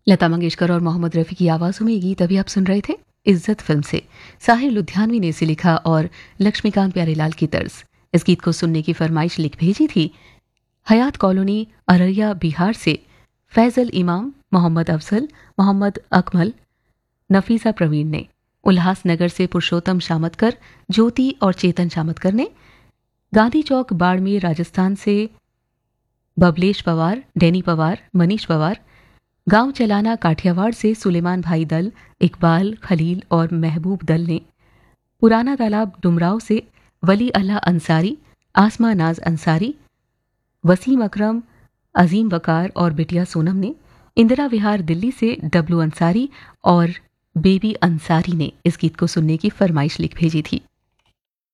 लता मंगेशकर और मोहम्मद रफ़ी की आवाज़ों में ये गीत अभी आप सुन रहे थे इज्जत फिल्म से। साहिर लुधियानवी ने इसे लिखा और लक्ष्मीकांत प्यारेलाल की तर्ज। इस गीत को सुनने की फरमाइश लिख भेजी थी हयात कॉलोनी अररिया बिहार से फैजल इमाम, मोहम्मद अफजल, मोहम्मद अकमल, नफीसा प्रवीण ने। उल्हासनगर से पुरुषोत्तम शामतकर, ज्योति और चेतन शामतकर ने। गांधी चौक बाड़मेर राजस्थान से बबलेश पवार, डैनी पवार, मनीष पवार। गांव चलाना काठियावाड़ से सुलेमान भाई दल, इकबाल, खलील और महबूब दल ने। पुराना तालाब डुमराव से वली अल्लाह अंसारी, आसमा नाज अंसारी, वसीम अकरम, अजीम वकार और बिटिया सोनम ने। इंदिरा विहार दिल्ली से डब्लू अंसारी और बेबी अंसारी ने इस गीत को सुनने की फरमाइश लिख भेजी थी।